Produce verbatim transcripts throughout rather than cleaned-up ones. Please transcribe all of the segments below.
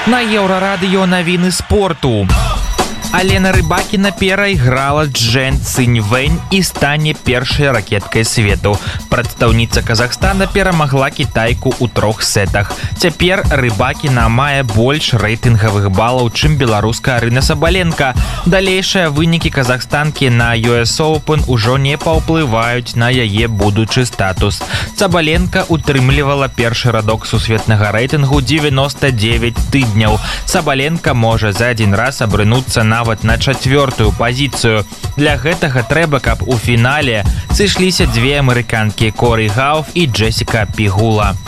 На Еўрарадыё навіны спорту. Алена Рыбакіна перайграла Чжэн Циньвэнь і стане першай ракеткай свету. Прадстаўніца Казахстана перамагла кітайку ў трох сетах. Цяпер Рыбакіна мае больш рэйтынгавых балаў, чым беларуска Арына Сабаленка. Далейшыя вынікі казахстанкі на ю эс Open ужо не паўплываюць на яе будучы статус. Сабаленка утрымлівала першы радок сусветнага рэйтынгу дзевяноста дзевяць тыдняў. Сабаленка можа за адзін раз абрынуцца на нават на чацвёртую пазіцыю. Для гэтага трэба, каб у фінале сышліся дзве амерыканкі Корі Гауф і Джесіка Пігула.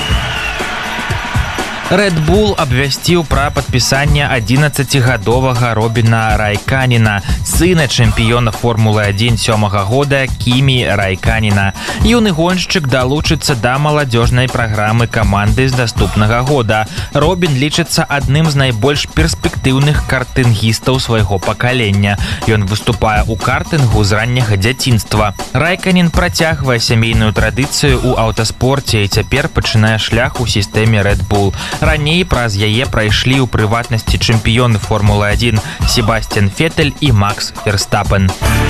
Red Bull абвясціў пра падпісанне адзінаццацігадовага Робіна Райканіна, сына чэмпіёна Формулы адзін сёмага года Кімі Райканіна. Юны гоншчык далучыцца да маладзёжнай праграмы каманды з наступнага года. Робін лічыцца адным з найбольш перспектыўных картынгістаў свайго пакалення. Ён выступае ў картынгу з ранняга дзяцінства. Райканін працягвае сямейную традыцыю ў аўтаспорце і цяпер пачынае шлях у сістэме Red Bull. Раней праз яе прайшлі ў прыватнасці чэмпіёны Формулы адзін Себасцьян Фетэль і Макс Ферстапен.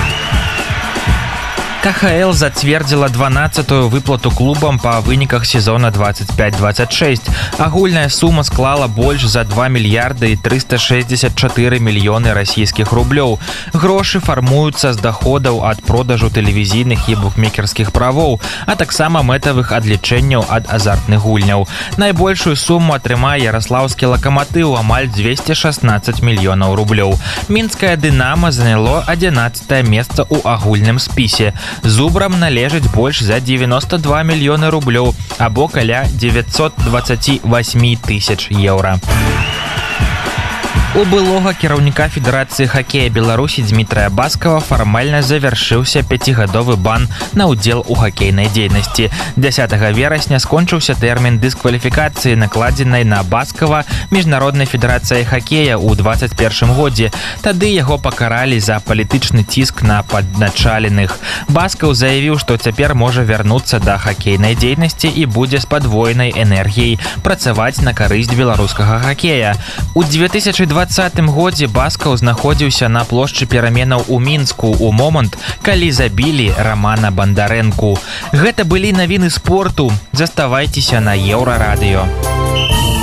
ка ха эл зацвердзіла дванаццатую выплату клубам па выніках сезона двадцать пять двадцать шесть. Агульная сума склала больш за два мільярды і трыста шэсцьдзесят чатыры мільёны расійскіх рублёў. Грошы фармуюцца з даходаў ад продажу тэлевізійных і букмекерскіх правоў, а таксама мэтавых адлічэнняў ад азартных гульняў. Найбольшую суму атрымае яраслаўскі лакаматыў, амаль дзвесце шаснаццаць мільёнаў рублёў. Мінскае Дынама заняло адзінаццатае месца ў агульным спісе. Зубрам належыць больш за дзевяноста два мільёны рублёў, або каля дзевяцьсот дваццаць восемь тысяч еўра. У былога кіраўніка Федэрацыі хакея Беларусі Дмітрая Баскова фармальна завяршыўся пяцігадовы бан на ўдзел у хакейнай дзейнасці. дзясятага верасня скончыўся тэрмін дыскваліфікацыі, накладзенай на Баскова Міжнароднай федэрацыяй хакея ў двадцать першым годзе. Тады яго пакаралі за палітычны ціск на падначаленых. Баскаў заявіў, што цяпер можа вярнуцца да хакейнай дзейнасці і будзе з падвоенай энергіяй працаваць на карысць беларускага хакея. У две тысячы двадцатым годзе Баскаў знаходзіўся на плошчы пераменаў у Мінску ў момант, калі забілі Рамана Бандарэнку. Гэта былі навіны спорту. Заставайцеся на Еўрарадыё.